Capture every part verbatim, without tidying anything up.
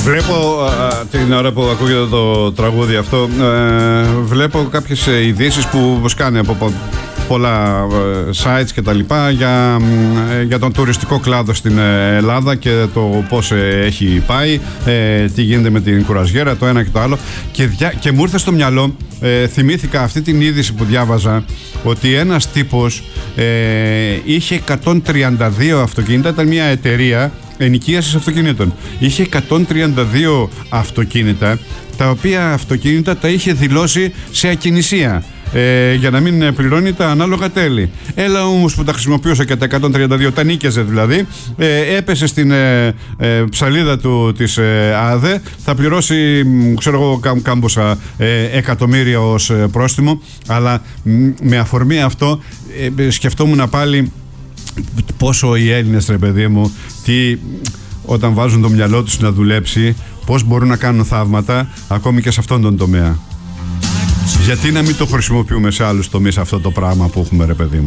Βλέπω α, την ώρα που ακούγεται το τραγούδι αυτό, ε, βλέπω κάποιες ειδήσεις που σκάνε από πολλά ε, sites και τα λοιπά για, ε, για τον τουριστικό κλάδο στην Ελλάδα και το πώς ε, έχει πάει, ε, τι γίνεται με την κουραζιέρα, το ένα και το άλλο, και, δια, και μου ήρθε στο μυαλό, ε, θυμήθηκα αυτή την είδηση που διάβαζα, ότι ένας τύπος ε, είχε εκατόν τριάντα δύο αυτοκίνητα, ήταν μια εταιρεία ενοικίασης αυτοκινήτων. Είχε εκατόν τριάντα δύο αυτοκίνητα, τα οποία αυτοκίνητα τα είχε δηλώσει σε ακινησία, ε, για να μην πληρώνει τα ανάλογα τέλη. Έλα όμως που τα χρησιμοποιούσε και τα εκατόν τριάντα δύο, τα νίκιαζε δηλαδή, ε, έπεσε στην ε, ε, ψαλίδα του της ε, ΑΔΕ, θα πληρώσει, ξέρω εγώ, κά, κάμποσα ε, εκατομμύρια ως ε, πρόστιμο, αλλά με αφορμή αυτό ε, σκεφτόμουν πάλι πόσο οι Έλληνες, ρε παιδί μου, τι, όταν βάζουν το μυαλό τους να δουλέψει, πώς μπορούν να κάνουν θαύματα ακόμη και σε αυτόν τον τομέα. Γιατί να μην το χρησιμοποιούμε σε άλλους τομείς αυτό το πράγμα που έχουμε, ρε παιδί μου.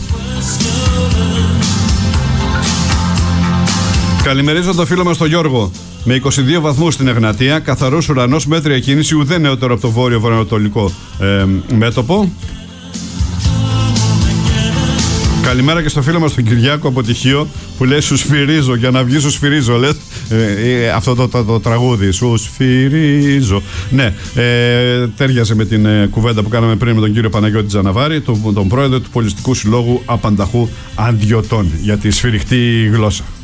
Καλημερίζω το φίλο μας τον Γιώργο. Με είκοσι δύο βαθμούς στην Εγνατία, καθαρός ουρανός, μέτρια κίνηση, ουδέ νεότερο από το βόρειο-βορειοανατολικό ε, μέτωπο. Καλημέρα και στο φίλο μας τον Κυριάκο από Τυχείο, που λέει σου σφυρίζω, για να βγει σου σφυρίζω, λες, ε, ε, αυτό το, το, το τραγούδι, σου σφυρίζω. Ναι, ε, τέριαζε με την ε, κουβέντα που κάναμε πριν με τον κύριο Παναγιώτη Τζαναβάρη, τον, τον πρόεδρο του Πολιστικού Συλλόγου Απανταχού Αντιωτών, για τη σφυριχτή γλώσσα.